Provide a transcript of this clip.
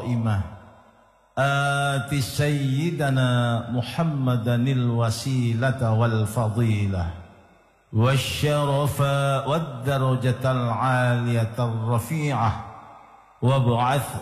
القائمة آت سيدنا محمدا الوسيلة والفضيلة والشرف والدرجة العالية الرفيعة وابعث